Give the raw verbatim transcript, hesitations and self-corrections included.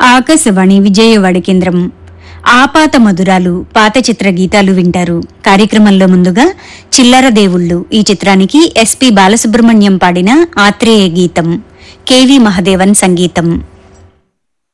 ఆకాశవాణి విజయవాడ కేంద్రం. ఆపాత మధురాలు పాత చిత్ర గీతాలు వింటారు. కార్యక్రమంలో ముందుగా చిల్లర దేవుళ్ళు ఈ చిత్రానికి ఎస్పి బాలసుబ్రహ్మణ్యం పాడిన ఆత్రేయ గీతం, కెవి మహదేవన్ సంగీతం.